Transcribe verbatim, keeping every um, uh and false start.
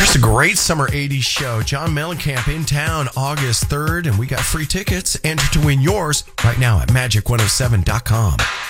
Just a great summer eighties show. John Mellencamp in town August third, and we got free tickets. Enter to win yours right now at magic one oh seven dot com.